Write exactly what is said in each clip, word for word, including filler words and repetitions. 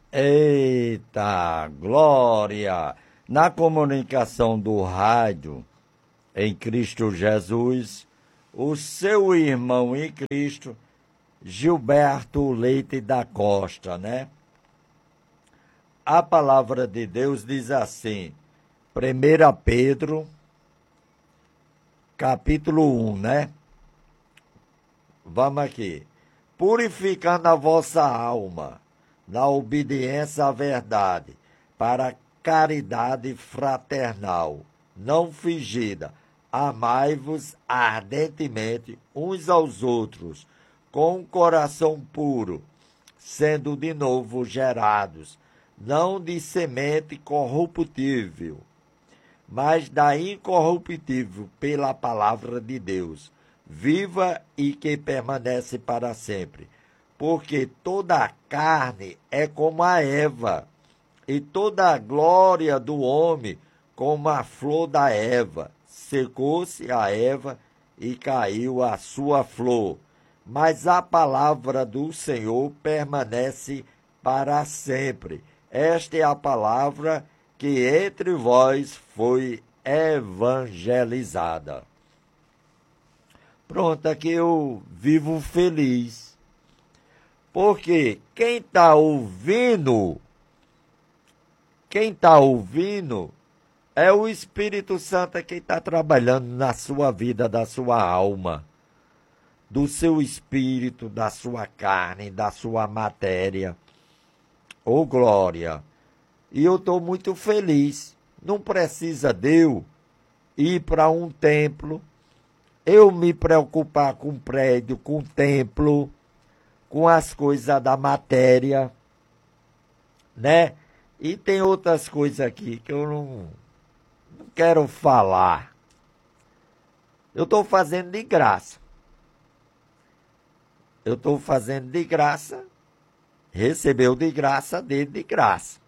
Eita, glória! Na comunicação do rádio, em Cristo Jesus, o seu irmão em Cristo, Gilberto Leite da Costa, né? A palavra de Deus diz assim, primeira Pedro, capítulo um, né? Vamos aqui. Purificando a vossa alma na obediência à verdade, para a caridade fraternal, não fingida. Amai-vos ardentemente uns aos outros, com um coração puro, sendo de novo gerados, não de semente corruptível, mas da incorruptível pela palavra de Deus, viva e que permanece para sempre. Porque toda a carne é como a erva, e toda a glória do homem como a flor da erva. Secou-se a erva e caiu a sua flor, mas a palavra do Senhor permanece para sempre. Esta é a palavra que entre vós foi evangelizada. Pronto, aqui eu vivo feliz. Porque quem está ouvindo, quem está ouvindo, é o Espírito Santo que está trabalhando na sua vida, da sua alma, do seu espírito, da sua carne, da sua matéria. Ô, glória! E eu estou muito feliz. Não precisa de eu ir para um templo, eu me preocupar com o prédio, com o templo, com as coisas da matéria, né? E tem outras coisas aqui que eu não, não quero falar. Eu estou fazendo de graça. Eu estou fazendo de graça, recebeu de graça, dele de graça.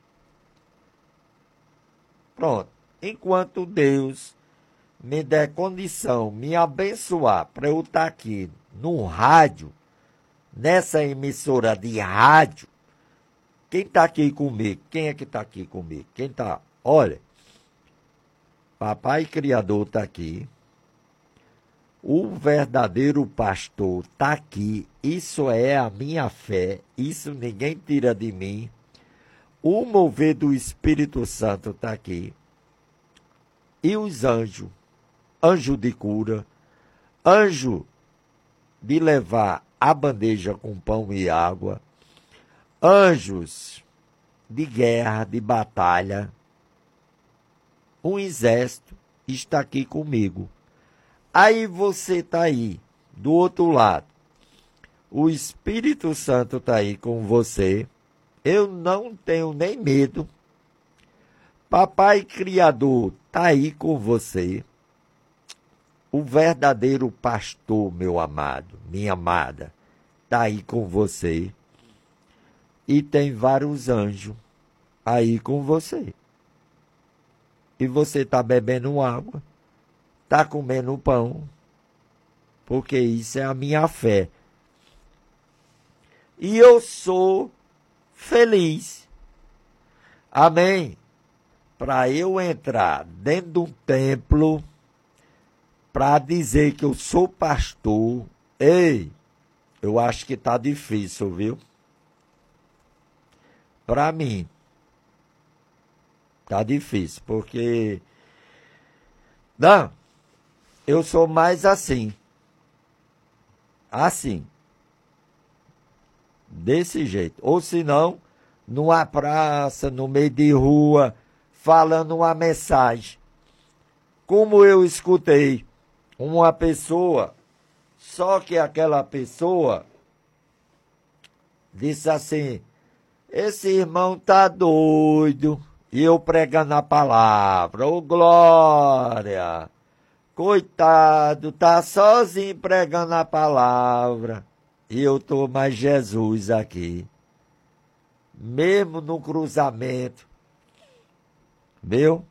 Pronto. Enquanto Deus me der condição, me abençoar para eu estar aqui no rádio, nessa emissora de rádio, quem está aqui comigo? Quem é que está aqui comigo? Quem está? Olha, Papai Criador está aqui, o verdadeiro pastor está aqui, isso é a minha fé, isso ninguém tira de mim, o mover do Espírito Santo está aqui, e os anjos, anjo de cura, anjo de levar a bandeja com pão e água, anjos de guerra, de batalha, um exército está aqui comigo. Aí você está aí, do outro lado, o Espírito Santo está aí com você, eu não tenho nem medo, Papai Criador está aí com você, o verdadeiro pastor, meu amado, minha amada, está aí com você. E tem vários anjos aí com você. E você está bebendo água, está comendo pão, porque isso é a minha fé. E eu sou feliz. Amém? Para eu entrar dentro de um templo, para dizer que eu sou pastor, ei, eu acho que está difícil, viu? Para mim, está difícil, porque, não, eu sou mais assim, assim, desse jeito, ou senão, numa praça, no meio de rua, falando uma mensagem, como eu escutei uma pessoa, só que aquela pessoa disse assim, esse irmão tá doido, e eu pregando a palavra, ô glória, coitado, tá sozinho pregando a palavra, e eu tô mais Jesus aqui, mesmo no cruzamento, viu?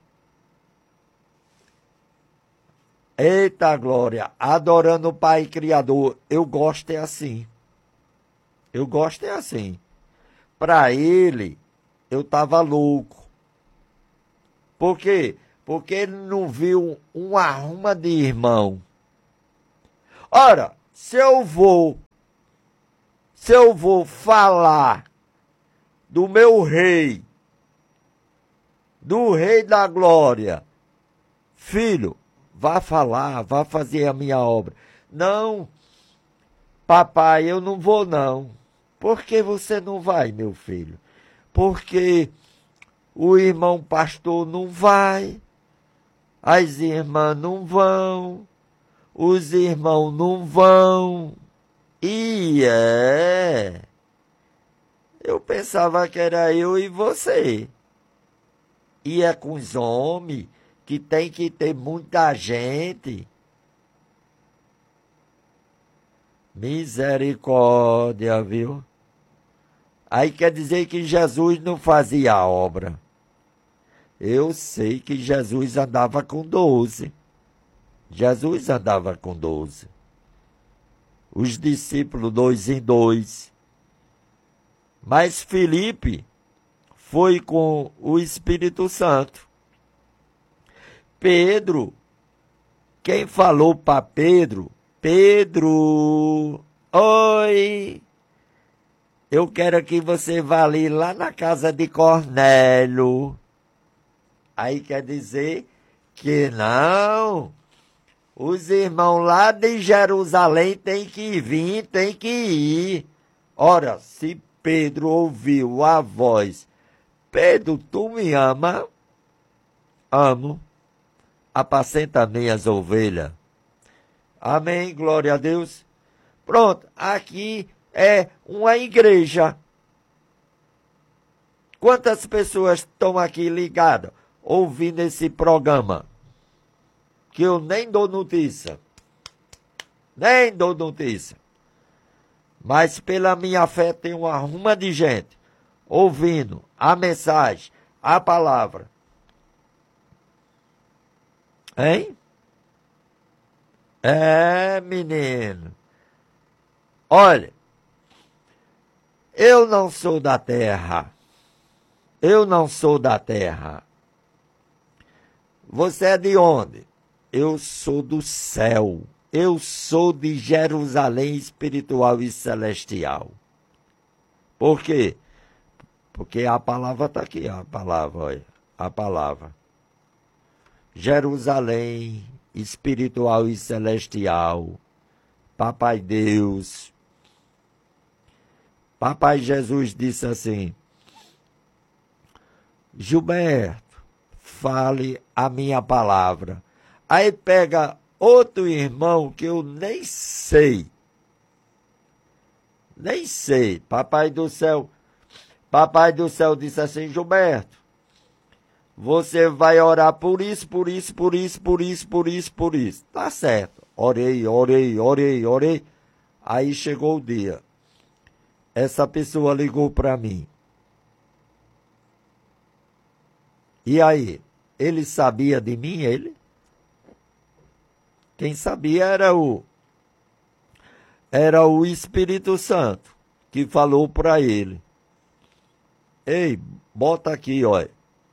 Eita glória, adorando o Pai Criador, eu gosto é assim, eu gosto é assim, para ele, eu estava louco. Por quê? Porque ele não viu uma arruma de irmão. Ora, se eu vou, se eu vou falar do meu rei, do rei da glória, filho, vá falar, vá fazer a minha obra. Não, papai, eu não vou não. Por que você não vai, meu filho? Porque o irmão pastor não vai, as irmãs não vão, os irmãos não vão. E é, eu pensava que era eu e você. E é com os homens que tem que ter muita gente. Misericórdia, viu? Aí quer dizer que Jesus não fazia a obra. Eu sei que Jesus andava com doze. Jesus andava com doze. Os discípulos, dois em dois. Mas Filipe foi com o Espírito Santo. Pedro, quem falou para Pedro? Pedro, oi, eu quero que você vá ali lá na casa de Cornélio. Aí quer dizer que não, os irmãos lá de Jerusalém têm que vir, têm que ir. Ora, se Pedro ouviu a voz, Pedro, tu me ama? Amo, apacenta minhas ovelhas. Amém, glória a Deus. Pronto, aqui é uma igreja. Quantas pessoas estão aqui ligadas, ouvindo esse programa? Que eu nem dou notícia. Nem dou notícia. Mas pela minha fé tem uma ruma de gente ouvindo a mensagem, a palavra. Hein? É, menino. Olha, eu não sou da terra. Eu não sou da terra. Você é de onde? Eu sou do céu. Eu sou de Jerusalém espiritual e celestial. Por quê? Porque a palavra está aqui, a palavra, olha, a palavra. Jerusalém espiritual e celestial, Papai Deus. Papai Jesus disse assim, Gilberto, fale a minha palavra. Aí pega outro irmão que eu nem sei, nem sei, Papai do céu, Papai do céu disse assim, Gilberto, você vai orar por isso, por isso, por isso, por isso, por isso, por isso. Tá certo. Orei, orei, orei, orei. Aí chegou o dia. Essa pessoa ligou para mim. E aí? Ele sabia de mim, ele? Quem sabia era o, era o Espírito Santo, que falou para ele. Ei, bota aqui, olha.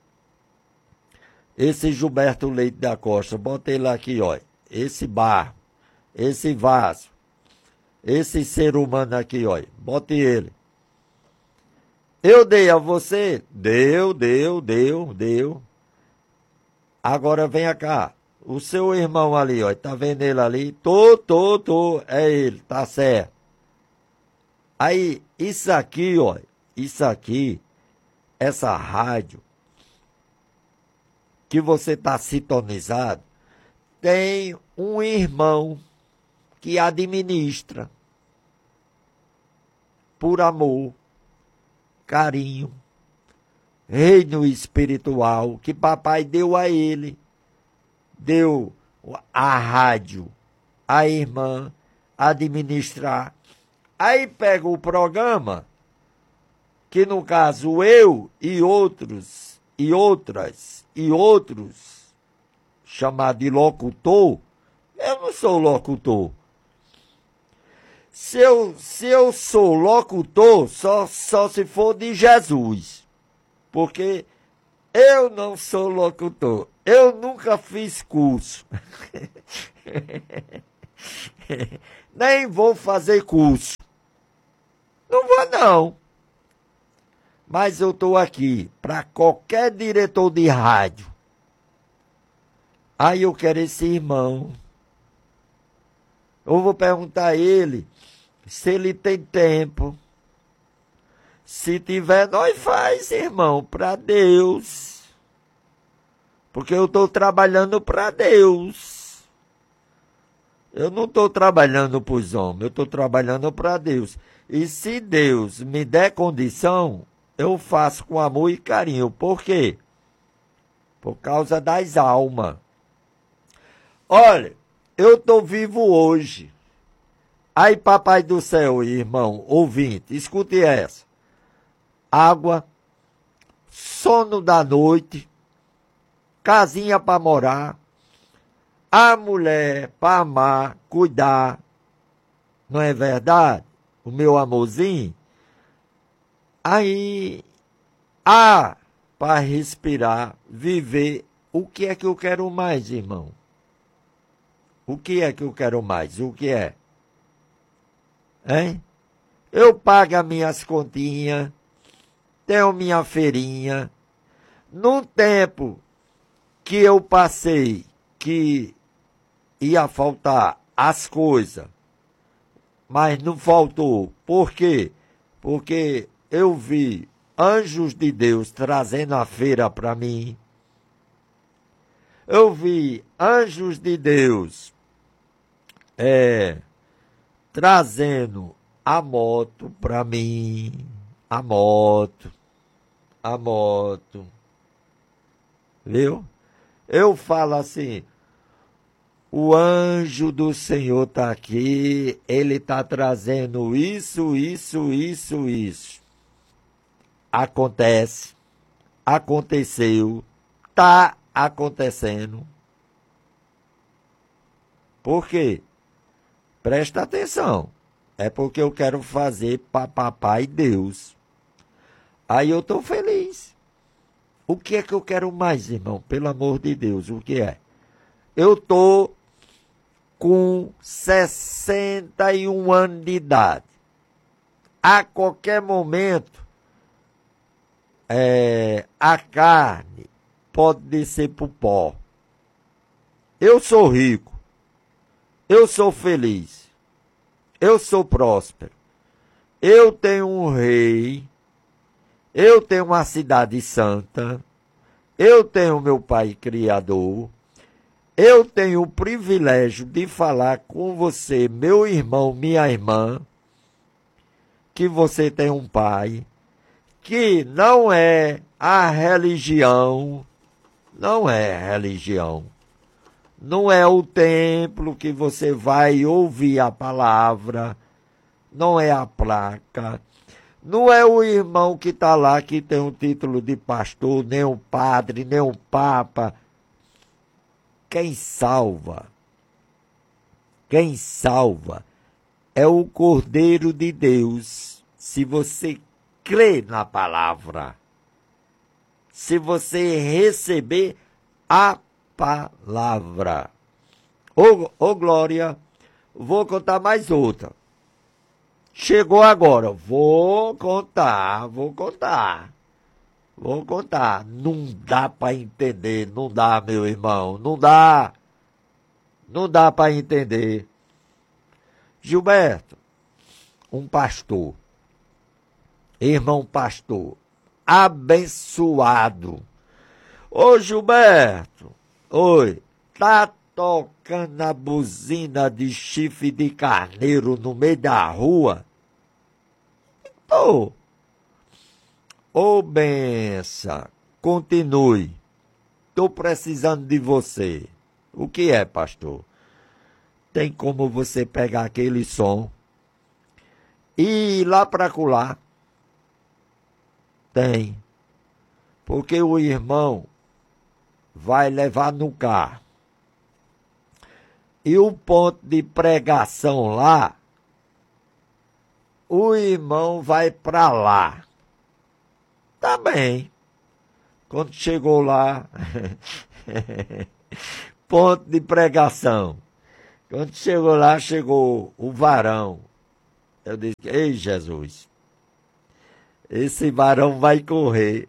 Esse Gilberto Leite da Costa, bota ele aqui, ó. Esse barro, esse vaso, esse ser humano aqui, ó. Bote ele. Eu dei a você? Deu, deu, deu, deu. Agora venha cá. O seu irmão ali, ó. Tá vendo ele ali? Tô, tô, tô. É ele, tá certo. Aí, isso aqui, ó. Isso aqui, essa rádio, que você está sintonizado, tem um irmão que administra por amor, carinho, reino espiritual que papai deu a ele, deu a rádio, a irmã administrar. Aí pega o programa, que no caso eu e outros e outras, e outros, chamado de locutor, eu não sou locutor. Se eu, se eu sou locutor, só, só se for de Jesus. porque eu não sou locutor. Eu nunca fiz curso. Nem vou fazer curso. Não vou, não. Mas eu estou aqui para qualquer diretor de rádio. Aí eu quero esse irmão. Eu vou perguntar a ele se ele tem tempo. Se tiver, nós faz, irmão, para Deus. Porque eu estou trabalhando para Deus. Eu não estou trabalhando para os homens, eu estou trabalhando para Deus. E se Deus me der condição, eu faço com amor e carinho. Por quê? Por causa das almas. Olha, eu estou vivo hoje. Aí, papai do céu, irmão, ouvinte, escute essa. Água, sono da noite, casinha para morar, a mulher para amar, cuidar. Não é verdade? O meu amorzinho. Aí, ar para respirar, viver. O que é que eu quero mais, irmão? O que é que eu quero mais? O que é? Hein? Eu pago as minhas continhas, tenho minha feirinha. Num tempo que eu passei que ia faltar as coisas, mas não faltou. Por quê? Porque eu vi anjos de Deus trazendo a feira para mim. Eu vi anjos de Deus é, trazendo a moto para mim. A moto. A moto. Viu? Eu falo assim, o anjo do Senhor está aqui, ele está trazendo isso, isso, isso, isso. Acontece, aconteceu, está acontecendo. Por quê? Presta atenção. É porque eu quero fazer para papai Deus. Aí eu estou feliz. O que é que eu quero mais, irmão? Pelo amor de Deus, o que é? Eu estou com sessenta e um anos de idade. A qualquer momento, é, a carne pode descer para o pó. Eu sou rico. Eu sou feliz. Eu sou próspero. Eu tenho um rei. Eu tenho uma cidade santa. Eu tenho meu Pai Criador. Eu tenho o privilégio de falar com você, meu irmão, minha irmã, que você tem um pai, que não é a religião, não é religião, não é o templo que você vai ouvir a palavra, não é a placa, não é o irmão que está lá que tem o título de pastor, nem o padre, nem o papa. Quem salva, quem salva é o Cordeiro de Deus. Se você crê na palavra, se você receber a palavra. Ô, ô Glória, vou contar mais outra. Chegou agora, vou contar, vou contar. Vou contar. Não dá para entender, não dá, meu irmão, não dá. Não dá para entender. Gilberto, um pastor, irmão pastor, abençoado. Ô Gilberto, oi, tá tocando a buzina de chifre de carneiro no meio da rua? Tô. Ô benção, continue. Tô precisando de você. O que é, pastor? Tem como você pegar aquele som e ir lá para colar? Tem. Porque o irmão vai levar no carro. E o ponto de pregação lá, o irmão vai para lá. Tá bem. Quando chegou lá, ponto de pregação. Quando chegou lá, chegou o varão. Eu disse, ei Jesus, esse varão vai correr.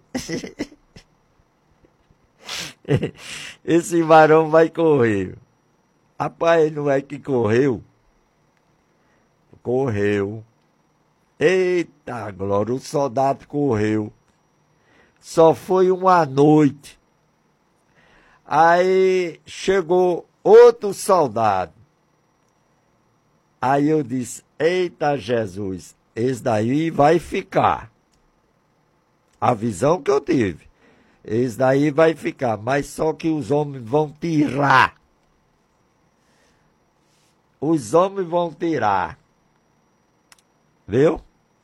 Esse varão vai correr. Rapaz, não é que correu? Correu. Eita glória, o soldado correu. Só foi uma noite. Aí chegou outro soldado. Aí eu disse, eita Jesus, esse daí vai ficar. A visão que eu tive. Esse daí vai ficar, mas só que os homens vão tirar. Os homens vão tirar. Viu?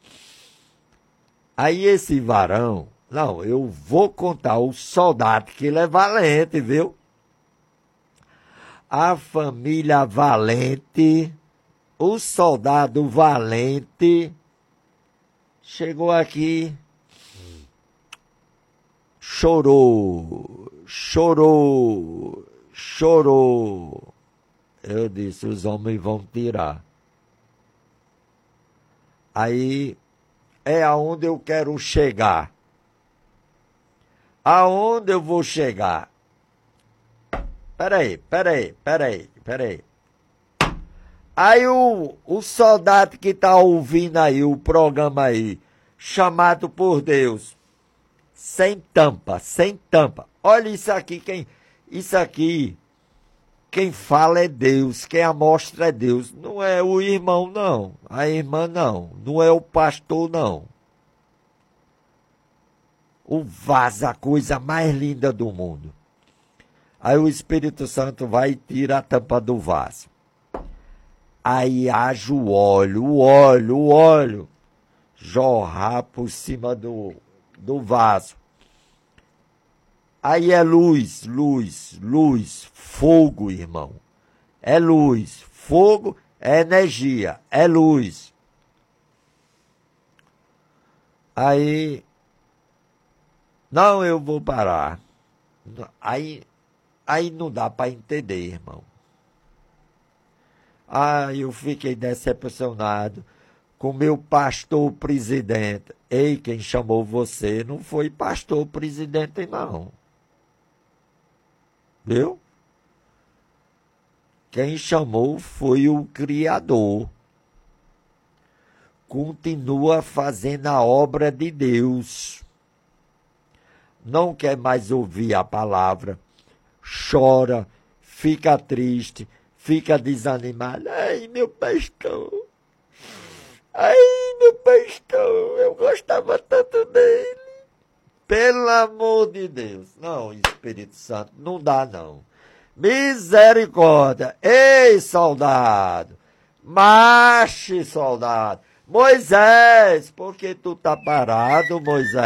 Aí esse varão, não, eu vou contar o soldado, que ele é valente, viu? A família valente, o soldado valente, chegou aqui, chorou, chorou, chorou. Eu disse, os homens vão tirar. Aí é aonde eu quero chegar. Aonde eu vou chegar? Peraí, peraí, peraí, peraí. Aí o, o soldado que tá ouvindo aí o programa aí, chamado por Deus, sem tampa, sem tampa. Olha isso aqui, quem, isso aqui, quem fala é Deus, quem amostra é Deus. Não é o irmão, não. A irmã, não. Não é o pastor, não. O vaso, a coisa mais linda do mundo. Aí o Espírito Santo vai e tira a tampa do vaso. Aí haja o óleo, o óleo, o óleo, jorrar por cima do, do vaso. Aí é luz, luz, luz, fogo, irmão. É luz, fogo é energia, é luz. Aí, não, eu vou parar. Aí, aí não dá para entender, irmão. Ah, eu fiquei decepcionado com meu pastor presidente. Ei, quem chamou você não foi pastor presidente, não. Viu? Quem chamou foi o Criador. Continua fazendo a obra de Deus. Não quer mais ouvir a palavra. Chora, fica triste, fica desanimado. Ai, meu pastor. Ai, meu pastor, eu gostava tanto dele. Pelo amor de Deus. Não, Espírito Santo, não dá não. Misericórdia. Ei, soldado. Marche, soldado. Moisés, por que tu tá parado, Moisés?